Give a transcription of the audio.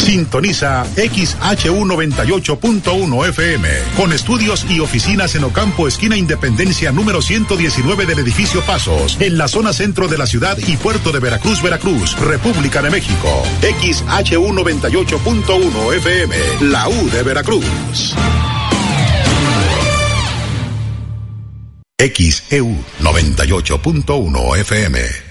Sintoniza XHU98.1 FM, con estudios y oficinas en Ocampo, esquina Independencia, número 119 del edificio Pasos, en la zona centro de la ciudad y puerto de Veracruz, República de México. XHU98.1 FM, la U de Veracruz. XEU 98.1 FM.